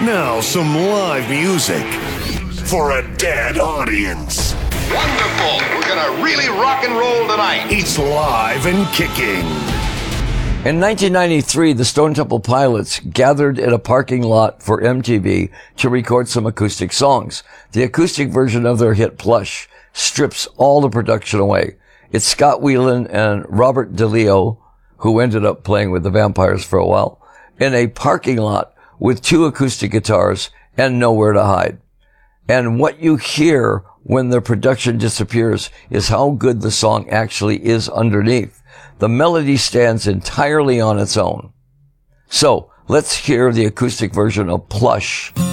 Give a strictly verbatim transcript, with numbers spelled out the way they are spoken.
Now some live music for a dead audience. Wonderful. We're going to really rock and roll tonight. It's live and kicking. In nineteen ninety-three, the Stone Temple Pilots gathered in a parking lot for M T V to record some acoustic songs. The acoustic version of their hit Plush strips all the production away. It's Scott Weiland and Robert DeLeo, who ended up playing with the Vampires for a while, in a parking lot with two acoustic guitars and nowhere to hide. And what you hear when the production disappears is how good the song actually is underneath. The melody stands entirely on its own. So, let's hear the acoustic version of Plush.